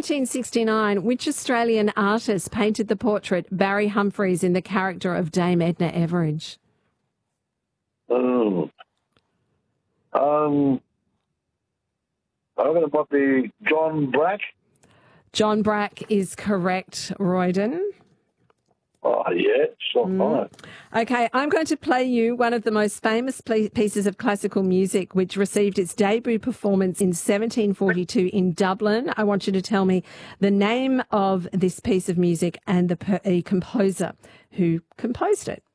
1969, which Australian artist painted the portrait Barry Humphries in the character of Dame Edna Everage? I'm going to put the John Brack. John Brack is correct, Royden. Oh, yeah, so fine. Okay, I'm going to play you one of the most famous pieces of classical music, which received its debut performance in 1742 in Dublin. I want you to tell me the name of this piece of music and the composer who composed it.